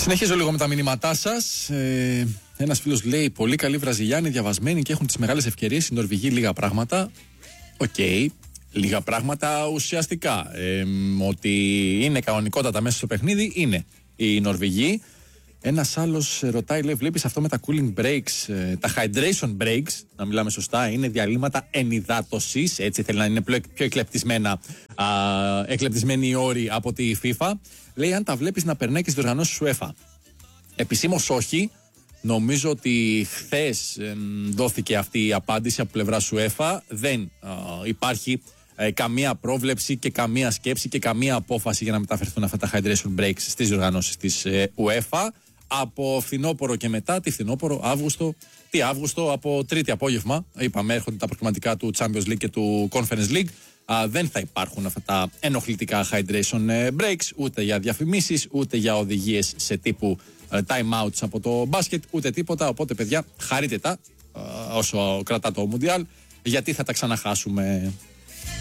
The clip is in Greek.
Συνεχίζω λίγο με τα μηνύματά σας. Ένας φίλος λέει: πολύ καλή Βραζιλιάνοι, διαβασμένοι και έχουν τις μεγάλες ευκαιρίες. Οι Νορβηγοί λίγα πράγματα. Οκ, λίγα πράγματα ουσιαστικά. Ότι είναι κανονικότατα μέσα στο παιχνίδι, είναι οι Νορβηγοί. Ένας άλλος ρωτάει, λέει: βλέπεις αυτό με τα cooling breaks, τα hydration breaks, να μιλάμε σωστά, είναι διαλύματα ενυδάτωσης. Έτσι θέλει να είναι πιο εκλεπτισμένοι οι όροι από τη FIFA. Λέει: αν τα βλέπεις να περνάει και στις διοργανώσεις UEFA. Επισήμως όχι. Νομίζω ότι χθες δόθηκε αυτή η απάντηση από πλευρά UEFA. Δεν υπάρχει καμία πρόβλεψη και καμία σκέψη και καμία απόφαση για να μεταφερθούν αυτά τα hydration breaks στις διοργανώσεις της UEFA. Από φθινόπωρο και μετά, Αύγουστο, από Τρίτη απόγευμα, είπαμε, έρχονται τα προκριματικά του Champions League και του Conference League. Δεν θα υπάρχουν αυτά τα ενοχλητικά hydration breaks, ούτε για διαφημίσεις, ούτε για οδηγίες σε τύπου time outs από το μπάσκετ, ούτε τίποτα. Οπότε, παιδιά, χαρείτε τα όσο κρατά το Μουντιάλ, γιατί θα τα ξαναχάσουμε.